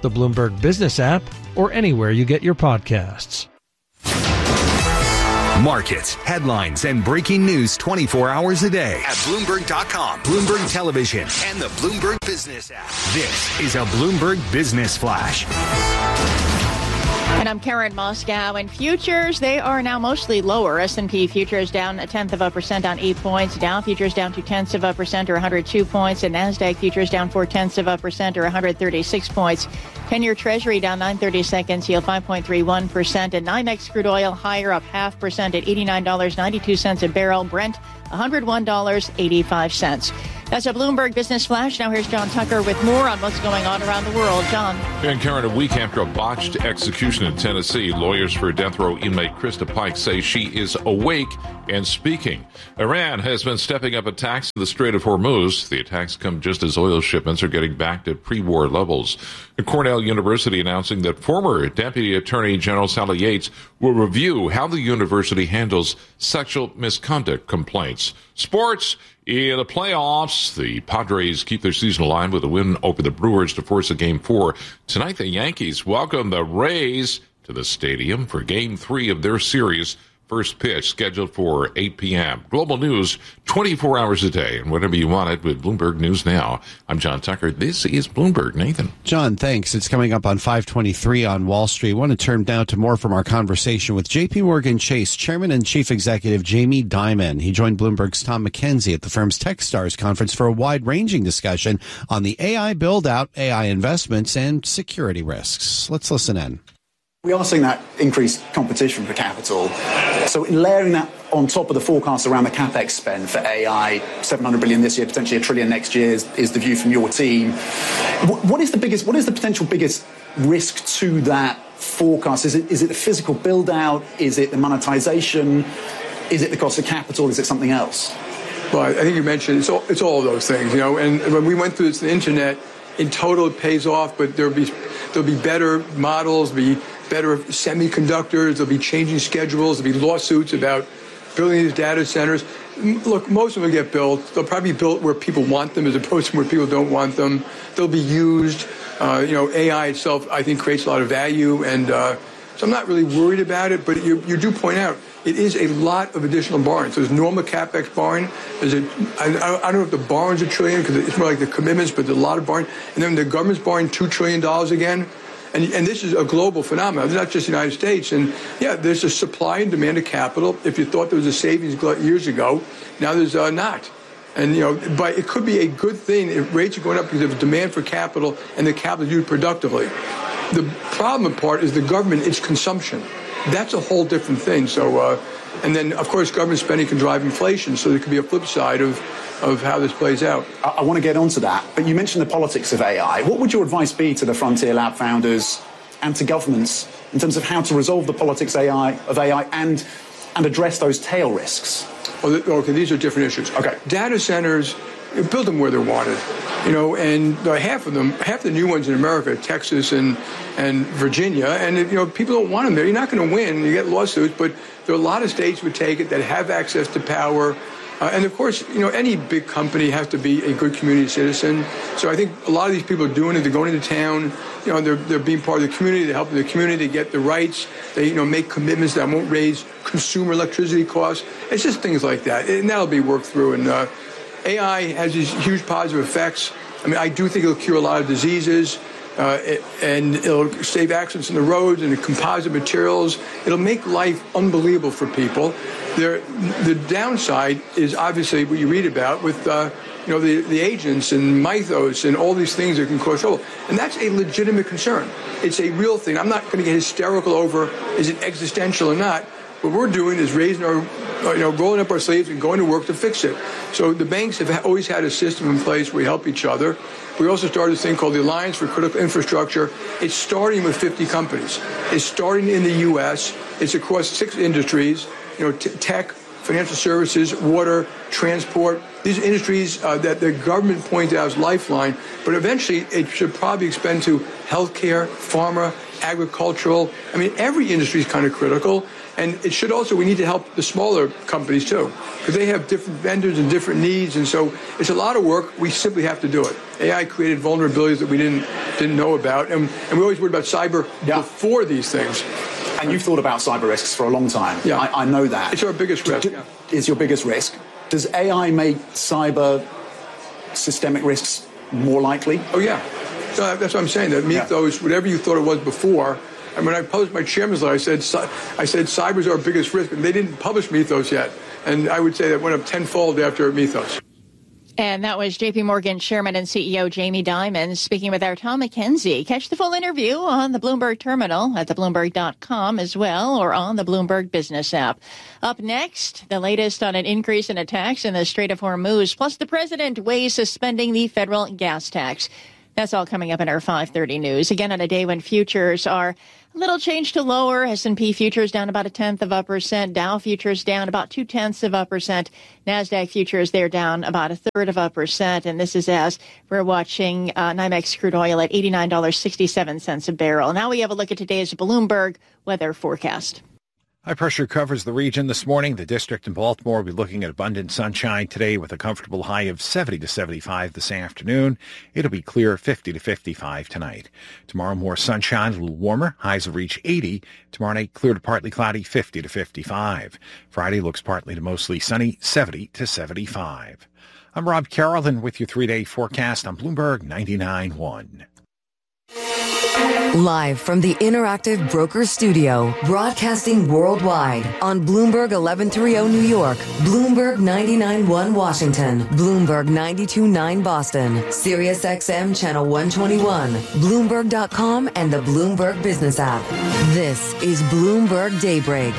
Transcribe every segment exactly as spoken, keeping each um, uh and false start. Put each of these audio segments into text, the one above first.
the Bloomberg Business app, or anywhere you get your podcasts. Markets, headlines, and breaking news twenty-four hours a day at Bloomberg dot com, Bloomberg Television, and the Bloomberg Business app. This is a Bloomberg Business Flash. And I'm Karen Moscow. And futures, they are now mostly lower. S and P futures down a tenth of a percent, down eight points. Dow futures down two tenths of a percent, or one hundred two points. And NASDAQ futures down four tenths of a percent, or one hundred thirty-six points. ten-year Treasury down nine thirty-seconds, yield five point three one percent. And NYMEX crude oil higher, up half percent at eighty-nine dollars and ninety-two cents a barrel. Brent, one hundred one dollars and eighty-five cents. That's a Bloomberg Business Flash. Now here's John Tucker with more on what's going on around the world. John. And Karen, a week after a botched execution in Tennessee, lawyers for death row inmate Krista Pike say she is awake and speaking. Iran has been stepping up attacks in the Strait of Hormuz. The attacks come just as oil shipments are getting back to pre-war levels. Cornell University announcing that former Deputy Attorney General Sally Yates will review how the university handles sexual misconduct complaints. Sports. In the playoffs, the Padres keep their season alive with a win over the Brewers to force a Game four. Tonight, the Yankees welcome the Rays to the stadium for Game three of their series. First pitch scheduled for eight p.m. Global news twenty-four hours a day, and whatever you want it with Bloomberg News Now. I'm John Tucker. This is Bloomberg. Nathan. John, thanks. It's coming up on five twenty-three on Wall Street. I want to turn now to more from our conversation with J P. Morgan Chase Chairman and Chief Executive Jamie Dimon. He joined Bloomberg's Tom McKenzie at the firm's TechStars conference for a wide-ranging discussion on the A I build-out, A I investments, and security risks. Let's listen in. We are seeing that increased competition for capital. So layering that on top of the forecast around the CapEx spend for A I, seven hundred billion this year, potentially a trillion next year, is, is the view from your team. What, what is the biggest, what is the potential biggest risk to that forecast? Is it, is it the physical build out? Is it the monetization? Is it the cost of capital? Is it something else? Well, I think you mentioned it's all, it's all of those things, you know, and when we went through this, the internet, in total it pays off, but there'll be, there'll be better models, be better semiconductors, there'll be changing schedules, there'll be lawsuits about building these data centers. Look, most of them get built. They'll probably be built where people want them as opposed to where people don't want them. They'll be used. Uh, you know, A I itself, I think, creates a lot of value, and uh, so I'm not really worried about it, but you, you do point out it is a lot of additional borrowing. So there's normal CapEx borrowing. There's a, I, I don't know if the borrowing's a trillion, because it's more like the commitments, but there's a lot of borrowing. And then the government's borrowing two trillion dollars again. And, and this is a global phenomenon. It's not just the United States. And, yeah, there's a supply and demand of capital. If you thought there was a savings years ago, now there's uh, not. And, you know, but it could be a good thing if rates are going up because there's demand for capital and the capital is used productively. The problem part is the government, it's consumption. That's a whole different thing. So, uh, and then, of course, government spending can drive inflation. So there could be a flip side of of how this plays out. I, I want to get onto that, but you mentioned the politics of A I. What would your advice be to the Frontier Lab founders and to governments in terms of how to resolve the politics A I of A I and and address those tail risks? Well, okay, these are different issues. Okay, data centers, you build them where they're wanted, you know, and uh, half of them, half the new ones in America, Texas and and Virginia, and you know, people don't want them there. You're not going to win. You get lawsuits, but there are a lot of states would take it that have access to power. Uh, and, of course, you know, any big company has to be a good community citizen. So I think a lot of these people are doing it. They're going into town. You know, they're, they're being part of the community. They're helping the community get the rights. They, you know, make commitments that won't raise consumer electricity costs. It's just things like that. And that'll be worked through. And uh, A I has these huge positive effects. I mean, I do think it'll cure a lot of diseases. Uh, it, and it'll save accidents in the roads and the composite materials. It'll make life unbelievable for people. There, the downside is obviously what you read about with, uh, you know, the, the agents and mythos and all these things that can cause trouble. And that's a legitimate concern. It's a real thing. I'm not going to get hysterical over is it existential or not. What we're doing is raising our, you know, rolling up our sleeves and going to work to fix it. So the banks have always had a system in place where we help each other. We also started this thing called the Alliance for Critical Infrastructure. It's starting with fifty companies. It's starting in the U S. It's across six industries, you know, t- tech, financial services, water, transport. These are industries uh, that the government pointed out as lifeline, but eventually it should probably expand to healthcare, pharma, agricultural. I mean, every industry is kind of critical. And it should also, we need to help the smaller companies too, because they have different vendors and different needs. And so it's a lot of work. We simply have to do it. A I created vulnerabilities that we didn't didn't know about. And, and we always worried about cyber yeah. before these things. And you've thought about cyber risks for a long time. Yeah. I, I know that. It's our biggest risk. Do, yeah. It's your biggest risk. Does A I make cyber systemic risks more likely? Oh, yeah. So that's what I'm saying. That Mythos, yeah. whatever you thought it was before. And when I published my chairman's letter, I said, I said cyber is our biggest risk. And they didn't publish Mythos yet. And I would say that went up tenfold after Mythos. And that was J P Morgan Chairman and C E O Jamie Dimon speaking with our Tom McKenzie. Catch the full interview on the Bloomberg terminal at the bloomberg dot com as well, or on the Bloomberg Business app. Up next, the latest on an increase in attacks in the Strait of Hormuz, plus the president weighs suspending the federal gas tax. That's all coming up in our five thirty news. Again, on a day when futures are a little change to lower. S and P futures down about a tenth of a percent. Dow futures down about two tenths of a percent. NASDAQ futures, they're down about a third of a percent. And this is as we're watching uh, NYMEX crude oil at eighty-nine dollars and sixty-seven cents a barrel. Now we have a look at today's Bloomberg weather forecast. High pressure covers the region this morning. The district in Baltimore will be looking at abundant sunshine today with a comfortable high of seventy to seventy-five this afternoon. It'll be clear fifty to fifty-five tonight. Tomorrow, more sunshine, a little warmer. Highs will reach eighty. Tomorrow night, clear to partly cloudy, fifty to fifty-five. Friday looks partly to mostly sunny, seventy to seventy-five. I'm Rob Carrollton with your three-day forecast on Bloomberg ninety-nine point one. Live from the Interactive Broker Studio, broadcasting worldwide on Bloomberg eleven thirty New York, Bloomberg ninety-nine point one Washington, Bloomberg ninety-two point nine Boston, Sirius X M Channel one twenty-one, Bloomberg dot com, and the Bloomberg Business app. This is Bloomberg Daybreak.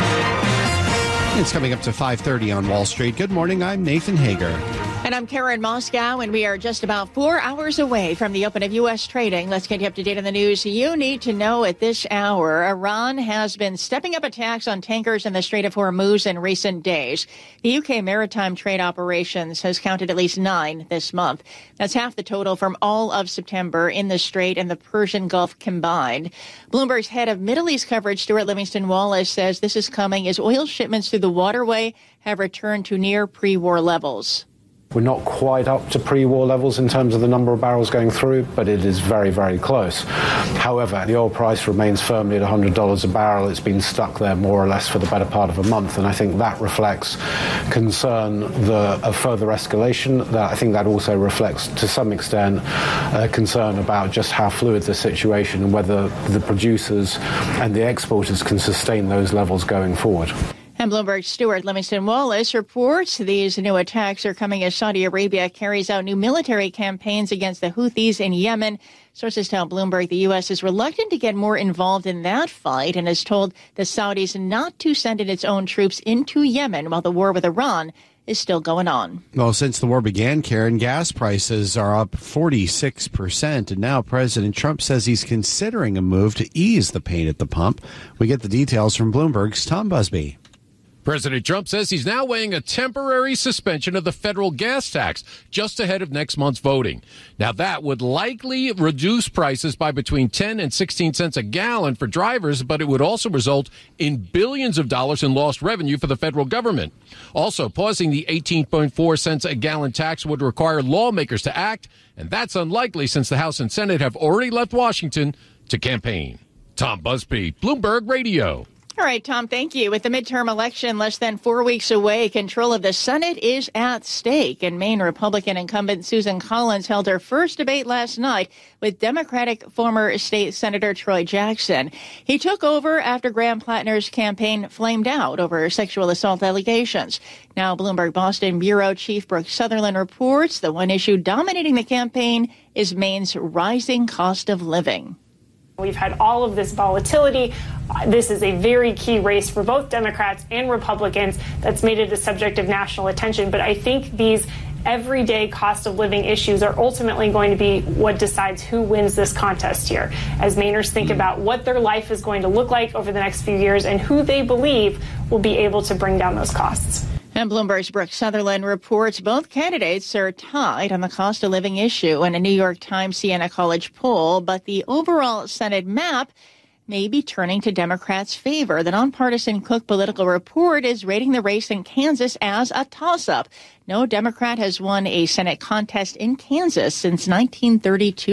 It's coming up to five thirty on Wall Street. Good morning, I'm Nathan Hager. And I'm Karen Moscow, and we are just about four hours away from the open of U S trading. Let's get you up to date on the news you need to know at this hour. Iran has been stepping up attacks on tankers in the Strait of Hormuz in recent days. The U K Maritime Trade Operations has counted at least nine this month. That's half the total from all of September in the Strait and the Persian Gulf combined. Bloomberg's head of Middle East coverage, Stuart Livingston Wallace, says this is coming as oil shipments through the waterway have returned to near pre-war levels. We're not quite up to pre-war levels in terms of the number of barrels going through, but it is very, very close. However, the oil price remains firmly at one hundred dollars a barrel. It's been stuck there more or less for the better part of a month, and I think that reflects concern the, of further escalation. That I think that also reflects, to some extent, uh, concern about just how fluid the situation and whether the producers and the exporters can sustain those levels going forward. And Bloomberg's Stuart Livingston Wallace reports these new attacks are coming as Saudi Arabia carries out new military campaigns against the Houthis in Yemen. Sources tell Bloomberg the U S is reluctant to get more involved in that fight and has told the Saudis not to send in its own troops into Yemen while the war with Iran is still going on. Well, since the war began, Karen, gas prices are up forty-six percent, and now President Trump says he's considering a move to ease the pain at the pump. We get the details from Bloomberg's Tom Busby. President Trump says he's now weighing a temporary suspension of the federal gas tax just ahead of next month's voting. Now, that would likely reduce prices by between ten and sixteen cents a gallon for drivers, but it would also result in billions of dollars in lost revenue for the federal government. Also, pausing the eighteen point four cents a gallon tax would require lawmakers to act, and that's unlikely since the House and Senate have already left Washington to campaign. Tom Busby, Bloomberg Radio. All right, Tom, thank you. With the midterm election less than four weeks away, control of the Senate is at stake. And Maine Republican incumbent Susan Collins held her first debate last night with Democratic former state Senator Troy Jackson. He took over after Graham Plattner's campaign flamed out over sexual assault allegations. Now, Bloomberg Boston Bureau Chief Brooke Sutherland reports the one issue dominating the campaign is Maine's rising cost of living. We've had all of this volatility. This is a very key race for both Democrats and Republicans that's made it a subject of national attention. But I think these everyday cost of living issues are ultimately going to be what decides who wins this contest here, as Mainers think about what their life is going to look like over the next few years and who they believe will be able to bring down those costs. And Bloomberg's Brooke Sutherland reports both candidates are tied on the cost of living issue in a New York Times Siena College poll, but the overall Senate map may be turning to Democrats' favor. The nonpartisan Cook Political Report is rating the race in Kansas as a toss-up. No Democrat has won a Senate contest in Kansas since nineteen thirty-two.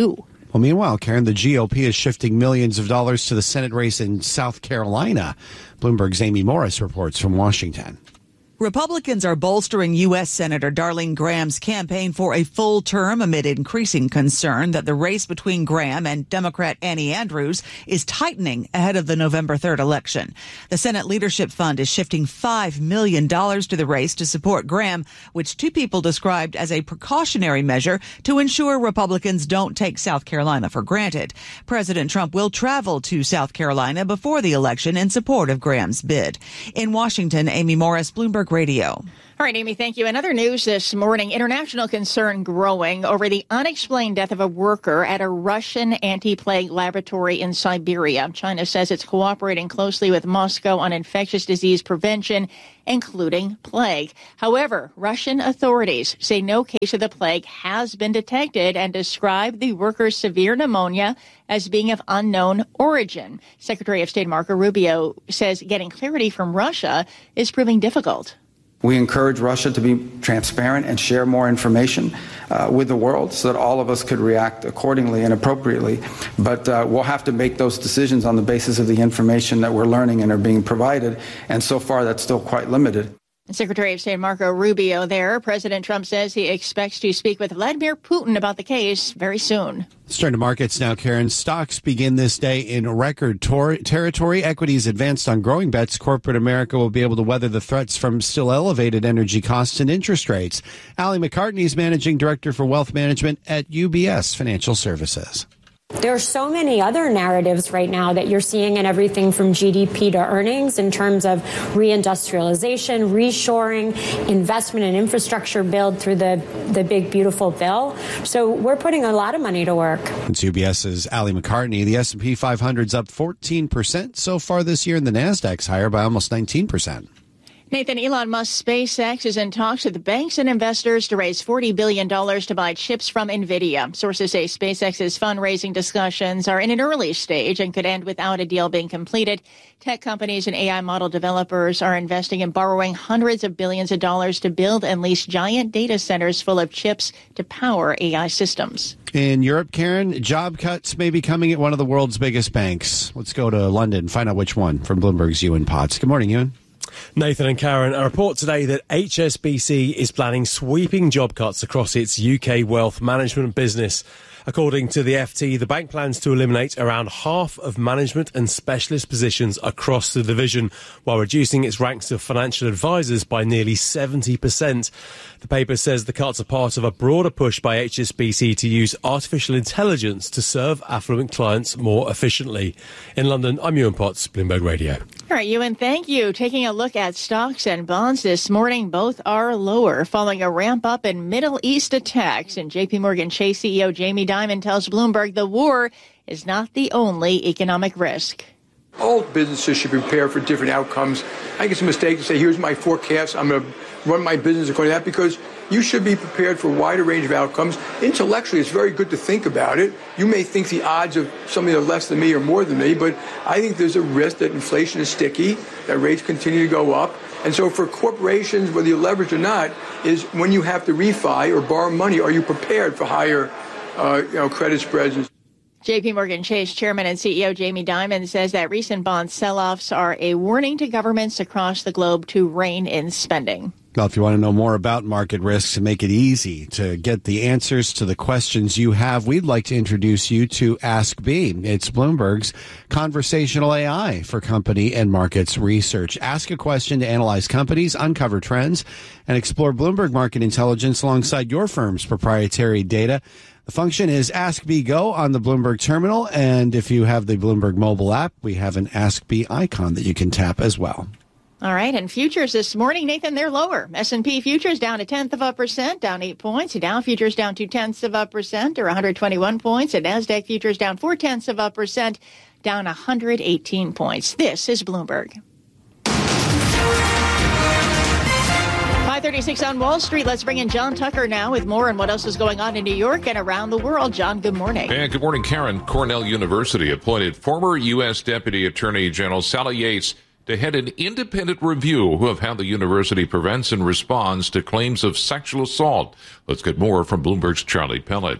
Well, meanwhile, Karen, the G O P is shifting millions of dollars to the Senate race in South Carolina. Bloomberg's Amy Morris reports from Washington. Republicans are bolstering U S. Senator Darlene Graham's campaign for a full term amid increasing concern that the race between Graham and Democrat Annie Andrews is tightening ahead of the November third election. The Senate Leadership Fund is shifting five million dollars to the race to support Graham, which two people described as a precautionary measure to ensure Republicans don't take South Carolina for granted. President Trump will travel to South Carolina before the election in support of Graham's bid. In Washington, Amy Morris, Bloomberg Radio. All right, Amy, thank you. In other news this morning, international concern growing over the unexplained death of a worker at a Russian anti-plague laboratory in Siberia. China says it's cooperating closely with Moscow on infectious disease prevention, including plague. However, Russian authorities say no case of the plague has been detected and describe the worker's severe pneumonia as being of unknown origin. Secretary of State Marco Rubio says getting clarity from Russia is proving difficult. We encourage Russia to be transparent and share more information uh, with the world so that all of us could react accordingly and appropriately. But uh, we'll have to make those decisions on the basis of the information that we're learning and are being provided. And so far, that's still quite limited. Secretary of State Marco Rubio there. President Trump says he expects to speak with Vladimir Putin about the case very soon. Let's turn to markets now, Karen. Stocks begin this day in record tor- territory. Equities advanced on growing bets. Corporate America will be able to weather the threats from still elevated energy costs and interest rates. Allie McCartney is Managing Director for Wealth Management at U B S Financial Services. There are so many other narratives right now that you're seeing in everything from G D P to earnings in terms of reindustrialization, reshoring, investment and infrastructure build through the, the big, beautiful bill. So we're putting a lot of money to work. It's UBS's Allie McCartney. The S and P five hundred's up fourteen percent so far this year, and the NASDAQ's higher by almost nineteen percent. Nathan, Elon Musk's SpaceX is in talks with banks and investors to raise forty billion dollars to buy chips from NVIDIA. Sources say SpaceX's fundraising discussions are in an early stage and could end without a deal being completed. Tech companies and A I model developers are investing in borrowing hundreds of billions of dollars to build and lease giant data centers full of chips to power A I systems. In Europe, Karen, job cuts may be coming at one of the world's biggest banks. Let's go to London and find out which one from Bloomberg's Ewan Potts. Good morning, Ewan. Nathan and Karen, a report today that H S B C is planning sweeping job cuts across its U K wealth management business. According to the F T, the bank plans to eliminate around half of management and specialist positions across the division, while reducing its ranks of financial advisors by nearly seventy percent. The paper says the cuts are part of a broader push by H S B C to use artificial intelligence to serve affluent clients more efficiently. In London, I'm Ewan Potts, Bloomberg Radio. All right, Ewan, thank you. Taking a look at stocks and bonds this morning, both are lower following a ramp up in Middle East attacks. And J P Morgan Chase C E O Jamie Dimon tells Bloomberg the war is not the only economic risk. All businesses should prepare for different outcomes. I think it's a mistake to say, here's my forecast, I'm going to run my business according to that, because you should be prepared for a wider range of outcomes. Intellectually, it's very good to think about it. You may think the odds of somebody that's less than me or more than me, but I think there's a risk that inflation is sticky, that rates continue to go up. And so for corporations, whether you leverage or not, is when you have to refi or borrow money, are you prepared for higher uh, you know, credit spreads? J P Morgan Chase Chairman and C E O Jamie Dimon says that recent bond sell-offs are a warning to governments across the globe to rein in spending. Well, if you want to know more about market risks and make it easy to get the answers to the questions you have, we'd like to introduce you to Ask B. It's Bloomberg's conversational A I for company and markets research. Ask a question to analyze companies, uncover trends, and explore Bloomberg market intelligence alongside your firm's proprietary data. The function is Ask B Go on the Bloomberg terminal, and if you have the Bloomberg mobile app, we have an Ask B icon that you can tap as well. All right, and futures this morning, Nathan, they're lower. S and P futures down a tenth of a percent, down eight points. Dow futures down two tenths of a percent, or one hundred twenty-one points. And NASDAQ futures down four tenths of a percent, down one hundred eighteen points. This is Bloomberg. five thirty-six on Wall Street. Let's bring in John Tucker now with more on what else is going on in New York and around the world. John, good morning. And good morning, Karen. Cornell University appointed former U S. Deputy Attorney General Sally Yates to head an independent review of how the university prevents and responds to claims of sexual assault. Let's get more from Bloomberg's Charlie Pellet.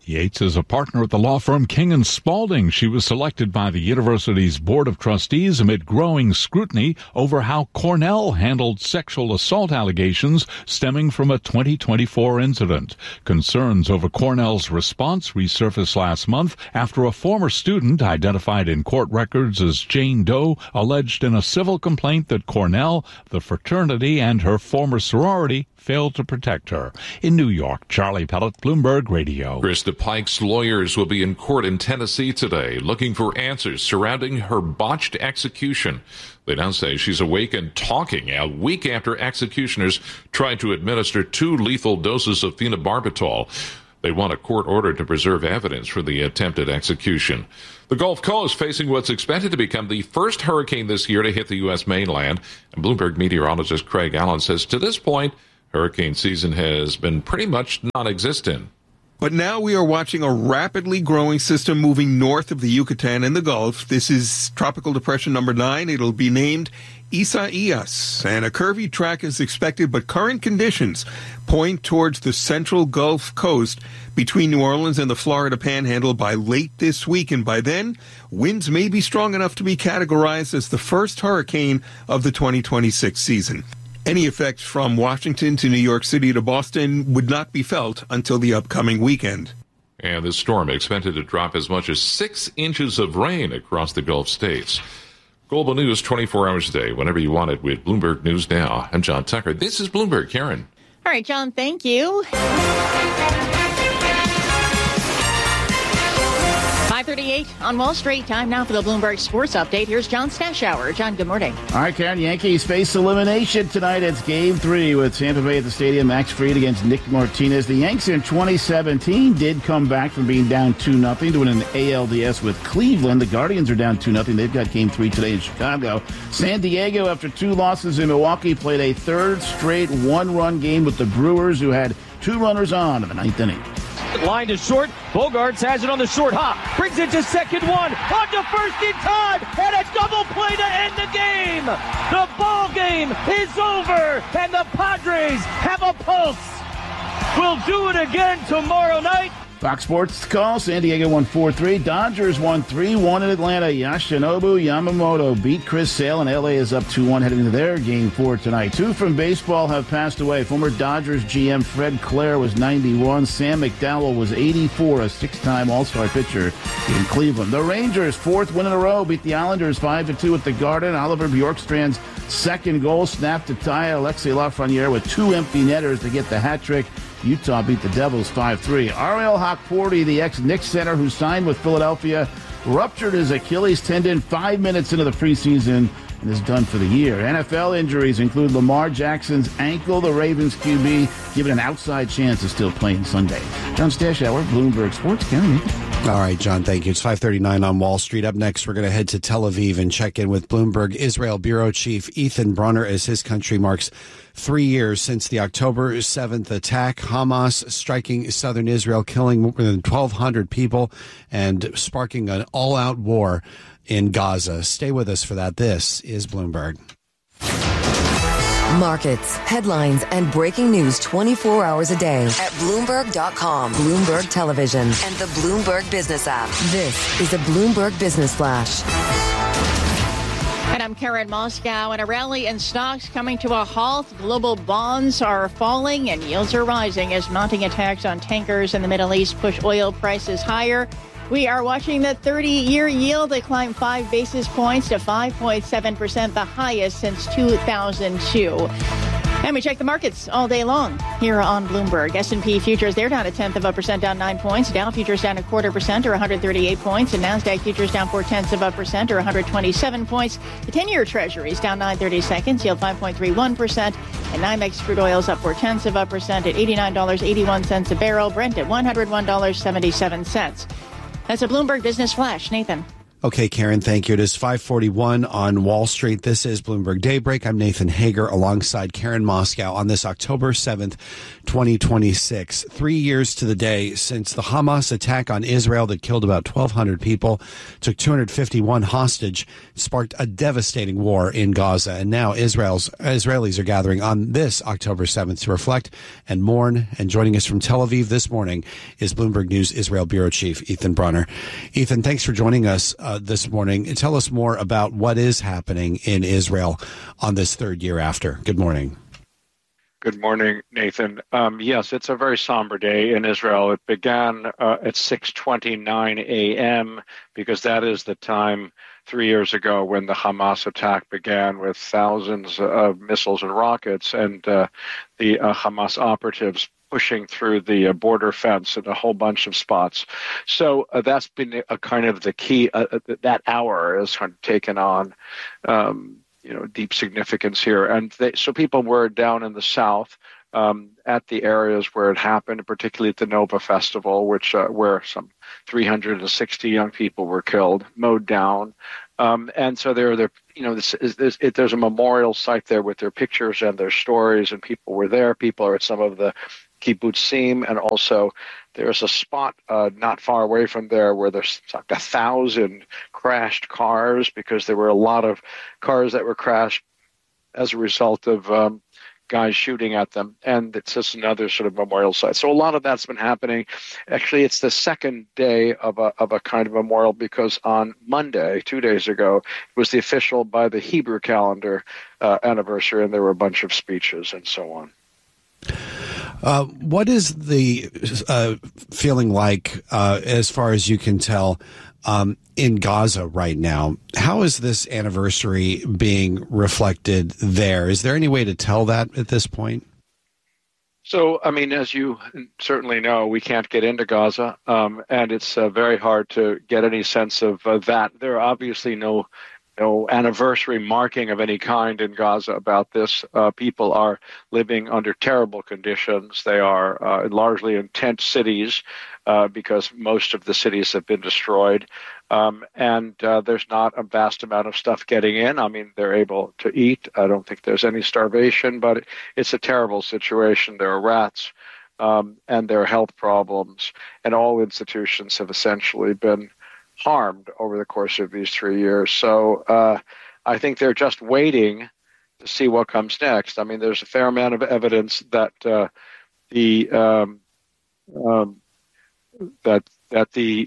Yates is a partner at the law firm King and Spalding. She was selected by the university's Board of Trustees amid growing scrutiny over how Cornell handled sexual assault allegations stemming from a twenty twenty-four incident. Concerns over Cornell's response resurfaced last month after a former student, identified in court records as Jane Doe, alleged in a civil complaint that Cornell, the fraternity, and her former sorority failed to protect her. In New York, Charlie Pellet, Bloomberg Radio. Krista Pike's lawyers will be in court in Tennessee today looking for answers surrounding her botched execution. They now say she's awake and talking a week after executioners tried to administer two lethal doses of phenobarbital. They want a court order to preserve evidence for the attempted execution. The Gulf Coast facing what's expected to become the first hurricane this year to hit the U S mainland. And Bloomberg meteorologist Craig Allen says to this point, hurricane season has been pretty much non-existent. But now we are watching a rapidly growing system moving north of the Yucatan and the Gulf. This is Tropical Depression number nine. It'll be named Isaias, and a curvy track is expected, but current conditions point towards the central Gulf Coast between New Orleans and the Florida Panhandle by late this week. And by then, winds may be strong enough to be categorized as the first hurricane of the twenty twenty-six season. Any effects from Washington to New York City to Boston would not be felt until the upcoming weekend. And this storm expected to drop as much as six inches of rain across the Gulf states. Global news twenty-four hours a day, whenever you want it, with Bloomberg News Now. I'm John Tucker. This is Bloomberg. Karen. All right, John, thank you. five thirty-eight on Wall Street. Time now for the Bloomberg Sports Update. Here's John Stashower. John, good morning. All right, Karen. Yankees face elimination tonight. It's game three with Tampa Bay at the stadium. Max Fried against Nick Martinez. The Yanks in twenty seventeen did come back from being down two nothing to win an A L D S with Cleveland. The Guardians are down two nothing. They've got game three today in Chicago. San Diego, after two losses in Milwaukee, played a third straight one-run game with the Brewers, who had two runners on in the ninth inning. Line to short. Bogarts has it on the short hop. Brings it to second one. On to first in time. And a double play to end the game. The ball game is over. And the Padres have a pulse. We'll do it again tomorrow night. Fox Sports call. San Diego won four three. Dodgers won three one in Atlanta. Yoshinobu Yamamoto beat Chris Sale, and L A is up two one heading into their game four tonight. Two from baseball have passed away. Former Dodgers G M Fred Claire was ninety-one. Sam McDowell was eighty-four, a six-time All-Star pitcher in Cleveland. The Rangers, fourth win in a row, beat the Islanders five to two at the Garden. Oliver Bjorkstrand's second goal snapped to tie. Alexei Lafreniere with two empty netters to get the hat trick. Utah beat the Devils five three. Ariel Hockporty, the ex-Knicks center who signed with Philadelphia, ruptured his Achilles tendon five minutes into the preseason and is done for the year. N F L injuries include Lamar Jackson's ankle. The Ravens Q B given an outside chance of still playing Sunday. John Stashower, Bloomberg Sports. Karen. All right, John, thank you. It's five thirty-nine on Wall Street. Up next, we're going to head to Tel Aviv and check in with Bloomberg Israel Bureau Chief Ethan Brunner as his country marks three years since the October seventh attack. Hamas striking southern Israel, killing more than twelve hundred people and sparking an all-out war in Gaza. Stay with us for that. This is Bloomberg. Markets, headlines, and breaking news twenty-four hours a day at Bloomberg dot com, Bloomberg Television, and the Bloomberg Business app. This is a Bloomberg Business Flash. And I'm Karen Moscow. And a rally in stocks coming to a halt. Global bonds are falling and yields are rising as mounting attacks on tankers in the Middle East push oil prices higher. We are watching the thirty-year yield. They climbed five basis points to five point seven percent, the highest since two thousand two. And we check the markets all day long here on Bloomberg. S and P futures, they're down a tenth of a percent, down nine points. Dow futures down a quarter percent, or one hundred thirty-eight points. And NASDAQ futures down four tenths of a percent, or one hundred twenty-seven points. The ten-year Treasury is down nine thirty-seconds, yield five point three one percent. And NYMEX crude oil is up four tenths of a percent at eighty-nine dollars and eighty-one cents a barrel. Brent at one hundred one dollars and seventy-seven cents. That's a Bloomberg Business Flash. Nathan. Okay, Karen, thank you. It is five forty-one on Wall Street. This is Bloomberg Daybreak. I'm Nathan Hager alongside Karen Moscow on this October seventh, twenty twenty-six. Three years to the day since the Hamas attack on Israel that killed about twelve hundred people, took two hundred fifty-one hostage, sparked a devastating war in Gaza. And now Israel's Israelis are gathering on this October seventh to reflect and mourn. And joining us from Tel Aviv this morning is Bloomberg News Israel Bureau Chief Ethan Brunner. Ethan, thanks for joining us uh, this morning. Tell us more about what is happening in Israel on this third year after. Good morning. Good morning, Nathan. Um, yes, it's a very somber day in Israel. It began uh, at six twenty-nine a.m. because that is the time three years ago when the Hamas attack began with thousands of missiles and rockets, and uh, the uh, Hamas operatives pushing through the uh, border fence in a whole bunch of spots. So uh, that's been a, a kind of the key. Uh, that hour has kind of taken on um, you know, deep significance here. And they, so people were down in the south um, at the areas where it happened, particularly at the Nova Festival, which uh, where some three hundred sixty young people were killed, mowed down. Um, and so there, there, you know, this is this, it, there's a memorial site there with their pictures and their stories, and people were there. People are at some of the kibbutzim, and also there's a spot uh, not far away from there where there's like a thousand crashed cars, because there were a lot of cars that were crashed as a result of um, guys shooting at them. And it's just another sort of memorial site. So a lot of that's been happening. Actually, it's the second day of a of a kind of memorial, because on Monday, two days ago, it was the official by the Hebrew calendar uh, anniversary, and there were a bunch of speeches and so on. Uh, what is the uh, feeling like, uh, as far as you can tell, um, in Gaza right now? How is this anniversary being reflected there? Is there any way to tell that at this point? So, I mean, as you certainly know, we can't get into Gaza, um, and it's uh, very hard to get any sense of uh, that. There are obviously no no anniversary marking of any kind in Gaza about this. Uh, people are living under terrible conditions. They are uh, largely in tent cities uh, because most of the cities have been destroyed. Um, and uh, there's not a vast amount of stuff getting in. I mean, they're able to eat. I don't think there's any starvation, but it's a terrible situation. There are rats, um, and there are health problems, and all institutions have essentially been harmed over the course of these three years. So uh, I think they're just waiting to see what comes next. I mean, there's a fair amount of evidence that uh, the um, um, that that the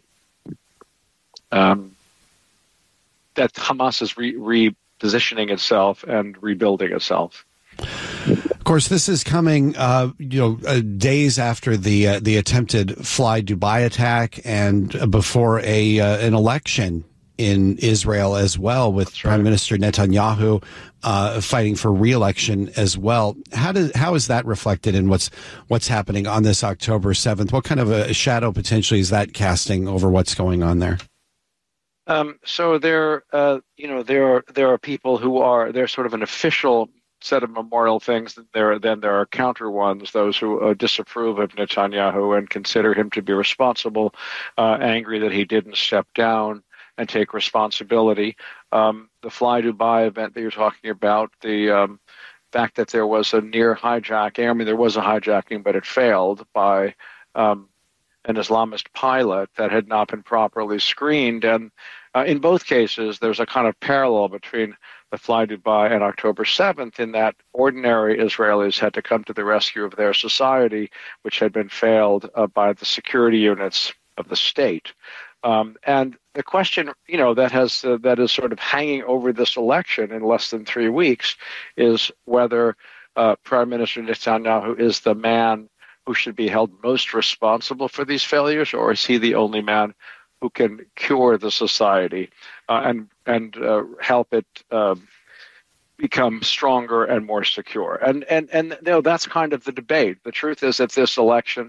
um, that Hamas is re- repositioning itself and rebuilding itself. Of course, this is coming, uh, you know, uh, days after the uh, the attempted Fly Dubai attack, and uh, before a uh, an election in Israel as well, with That's Prime right. Minister Netanyahu uh, fighting for re-election as well. How does how is that reflected in what's what's happening on this October seventh? What kind of a shadow potentially is that casting over what's going on there? Um, so there, uh, you know, there are there are people who are they're sort of an official set of memorial things. There, then there are counter ones, those who uh, disapprove of Netanyahu and consider him to be responsible, uh, angry that he didn't step down and take responsibility. Um, the Fly Dubai event that you're talking about, the um, fact that there was a near hijacking, I mean, there was a hijacking, but it failed by um, an Islamist pilot that had not been properly screened. And uh, in both cases, there's a kind of parallel between the Fly Dubai and October seventh, in that ordinary Israelis had to come to the rescue of their society, which had been failed uh, by the security units of the state. Um, and the question, you know, that has uh, that is sort of hanging over this election in less than three weeks is whether uh, Prime Minister Netanyahu is the man who should be held most responsible for these failures, or is he the only man who can cure the society uh, and and uh, help it uh, become stronger and more secure? And and and you know, that's kind of the debate. The truth is that this election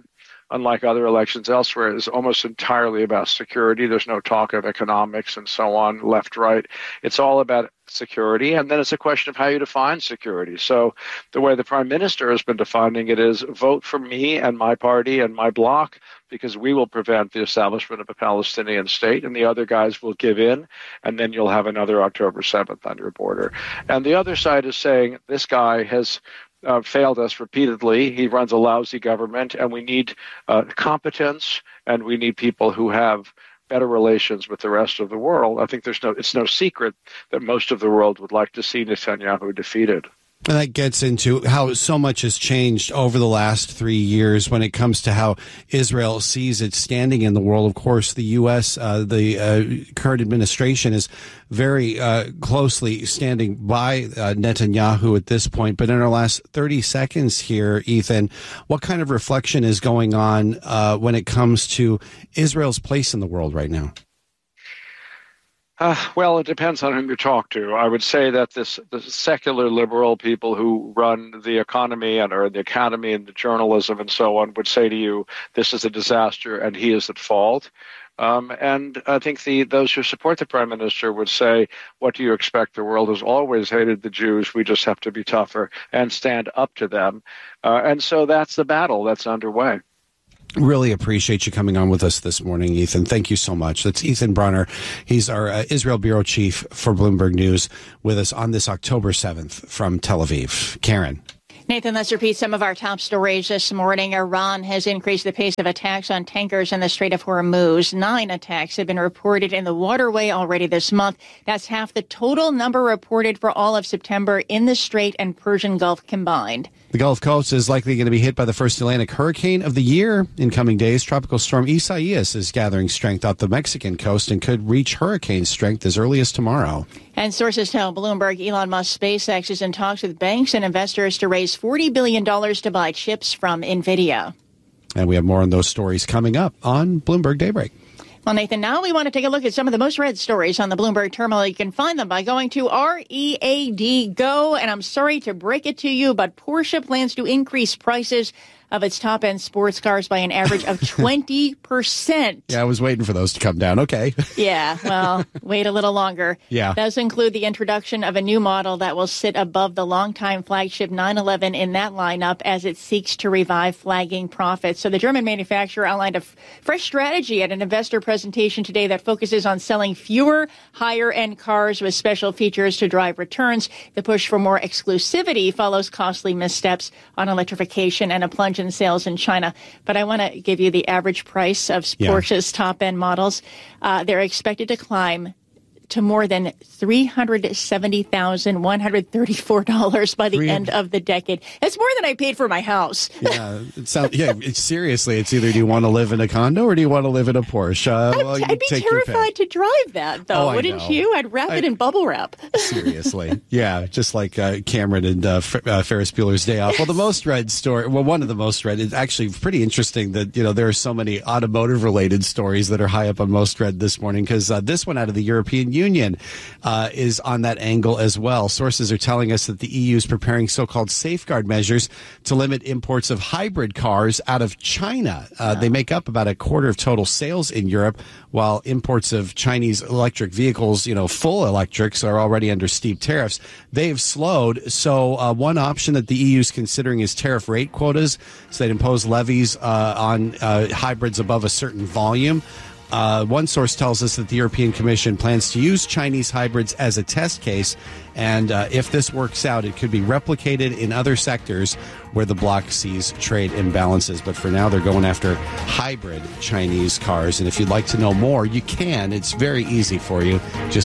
unlike other elections elsewhere, is almost entirely about security. There's no talk of economics and so on, left, right. It's all about security, and then it's a question of how you define security. So the way the prime minister has been defining it is vote for me and my party and my bloc, because we will prevent the establishment of a Palestinian state, and the other guys will give in, and then you'll have another October seventh on your border. And the other side is saying this guy has Uh, failed us repeatedly. He runs a lousy government, and we need uh, competence, and we need people who have better relations with the rest of the world. I think there's no, it's no secret that most of the world would like to see Netanyahu defeated. And that gets into how so much has changed over the last three years when it comes to how Israel sees its standing in the world. Of course, the U S, uh, the uh, current administration is very uh, closely standing by uh, Netanyahu at this point. But in our last thirty seconds here, Ethan, what kind of reflection is going on uh, when it comes to Israel's place in the world right now? Uh, well, it depends on whom you talk to. I would say that this the secular liberal people who run the economy and are in the academy and the journalism and so on would say to you, this is a disaster and he is at fault. Um, and I think the those who support the prime minister would say, what do you expect? The world has always hated the Jews. We just have to be tougher and stand up to them. Uh, and so that's the battle that's underway. Really appreciate you coming on with us this morning, Ethan. Thank you so much. That's Ethan Brunner. He's our uh, Israel bureau chief for Bloomberg News, with us on this October seventh from Tel Aviv. Karen. Nathan, let's repeat some of our top stories this morning. Iran has increased the pace of attacks on tankers in the Strait of Hormuz. Nine attacks have been reported in the waterway already this month. That's half the total number reported for all of September in the Strait and Persian Gulf combined. The Gulf Coast is likely going to be hit by the first Atlantic hurricane of the year in coming days. Tropical storm Isaias is gathering strength off the Mexican coast and could reach hurricane strength as early as tomorrow. And sources tell Bloomberg Elon Musk SpaceX is in talks with banks and investors to raise forty billion dollars to buy chips from NVIDIA. And we have more on those stories coming up on Bloomberg Daybreak. Well, Nathan, now we want to take a look at some of the most read stories on the Bloomberg terminal. You can find them by going to R E A D Go. And I'm sorry to break it to you, but Porsche plans to increase prices of its top-end sports cars by an average of twenty percent. Yeah, I was waiting for those to come down. Okay. Yeah, well, wait a little longer. Yeah. Does include the introduction of a new model that will sit above the longtime flagship nine eleven in that lineup as it seeks to revive flagging profits. So the German manufacturer outlined a f- fresh strategy at an investor presentation today that focuses on selling fewer higher-end cars with special features to drive returns. The push for more exclusivity follows costly missteps on electrification and a plunge in sales in China. But I want to give you the average price of Yeah. Porsche's top-end models. Uh, they're expected to climb to more than three hundred seventy thousand one hundred thirty-four dollars by the end of the decade. That's more than I paid for my house. Yeah, it sounds, yeah. It's, seriously, it's either do you want to live in a condo or do you want to live in a Porsche? Uh, well, I'd be take your pick. terrified to drive that, though, Oh, I wouldn't know. you? I'd wrap I- it in bubble wrap. Seriously. Yeah, just like uh, Cameron and uh, F- uh, Ferris Bueller's Day Off. Well, the most read story, well, one of the most read, is actually pretty interesting that, you know, there are so many automotive-related stories that are high up on most read this morning, because uh, this one out of the European Union uh, is on that angle as well. Sources are telling us that the E U is preparing so-called safeguard measures to limit imports of hybrid cars out of China. Uh, They make up about a quarter of total sales in Europe, while imports of Chinese electric vehicles, you know, full electrics, are already under steep tariffs. They've slowed. So uh, one option that the E U is considering is tariff rate quotas. So they'd impose levies uh, on uh, hybrids above a certain volume. Uh, one source tells us that the European Commission plans to use Chinese hybrids as a test case. And uh, if this works out, it could be replicated in other sectors where the bloc sees trade imbalances. But for now, they're going after hybrid Chinese cars. And if you'd like to know more, you can. It's very easy for you. Just